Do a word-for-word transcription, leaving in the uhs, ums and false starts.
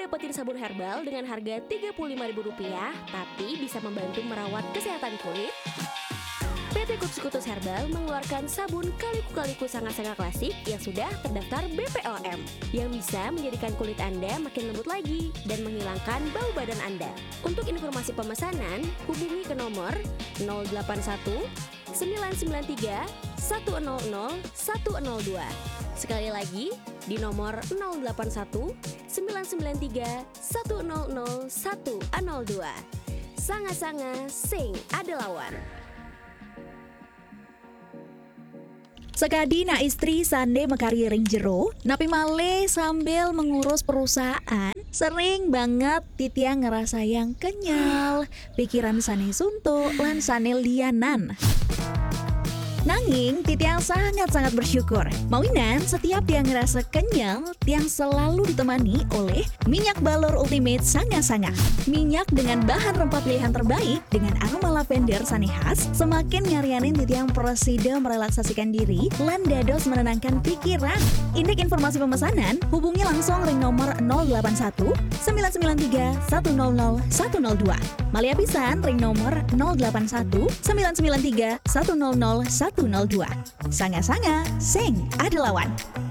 dapetin sabun herbal dengan harga tiga puluh lima ribu rupiah, tapi bisa membantu merawat kesehatan kulit? P T Kutus Kutus Herbal mengeluarkan sabun Kaliku-Kaliku Sangat-Sangat Klasik yang sudah terdaftar B P O M, yang bisa menjadikan kulit Anda makin lembut lagi dan menghilangkan bau badan Anda. Untuk informasi pemesanan, hubungi ke nomor nol delapan satu sembilan sembilan tiga satu nol nol satu nol dua. Sekali lagi, di nomor nol delapan satu sembilan sembilan tiga satu nol nol satu nol dua. Sanga-sanga sing ada lawan. Sekadi na istri sande mekari ring jero, napi male sambil mengurus perusahaan. Sering banget titiang ngerasa yang kenyal, pikiran sane suntuk lan sane lianan. Nanging, Titiang sangat-sangat bersyukur. Mawinan, setiap tiang ngerasa kenyal, tiang selalu ditemani oleh minyak balur ultimate Sanga-Sanga. Minyak dengan bahan rempah pilihan terbaik dengan aroma lavender sane khas, semakin nyarianin titiang preside merelaksasikan diri, lan dados menenangkan pikiran. Indek informasi pemesanan, hubungi langsung ring nomor nol delapan satu sembilan sembilan tiga satu nol nol satu nol dua. Malia pisan ring nomor nol delapan satu sembilan sembilan tiga satu nol nol satu nol dua. Sanga-sanga, sing ada lawan.